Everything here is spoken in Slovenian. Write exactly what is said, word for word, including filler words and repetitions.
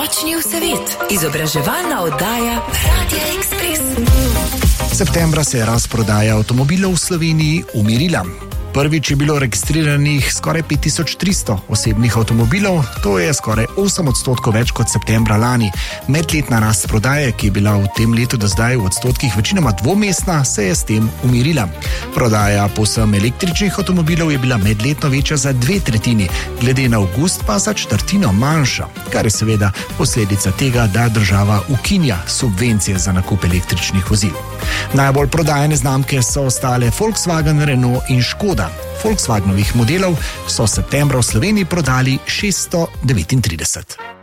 Skočni v svet. Izobraževalna oddaja Radia Ekspres. Septembra se je razprodaja avtomobilov v Sloveniji umirila. Prvič je bilo registriranih skoraj pet tisoč tristo osebnih avtomobilov, to je skoraj osem odstotkov več kot septembra lani. Medletna rast prodaje, ki je bila v tem letu do zdaj v odstotkih večinoma dvomestna, se je s tem umirila. Prodaja povsem električnih avtomobilov je bila medletno večja za dve tretjini, glede na avgust pa za četrtino manjša, kar je seveda posledica tega, da država ukinja subvencije za nakup električnih vozil. Najbolj prodajane znamke so ostale Volkswagen, Renault in Škoda. Volkswagenovih modelov so septembra v Sloveniji prodali šeststo devetintrideset.